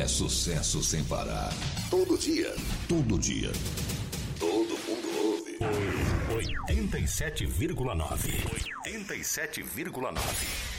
É sucesso sem parar. Todo dia. Todo dia. Todo mundo ouve. 87,9. 87,9.